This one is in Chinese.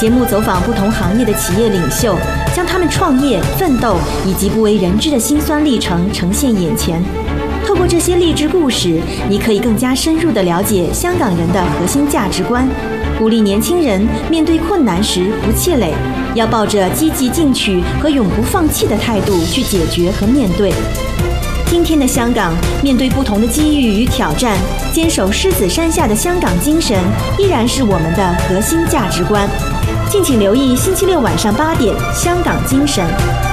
节目走访不同行业的企业领袖，将他们创业、奋斗以及不为人知的辛酸历程呈现眼前。透过这些励志故事，你可以更加深入地了解香港人的核心价值观，鼓励年轻人面对困难时不气馁，要抱着积极进取和永不放弃的态度去解决和面对。今天的香港，面对不同的机遇与挑战，坚守狮子山下的香港精神依然是我们的核心价值观。敬请留意星期六晚上8点《香港精神》。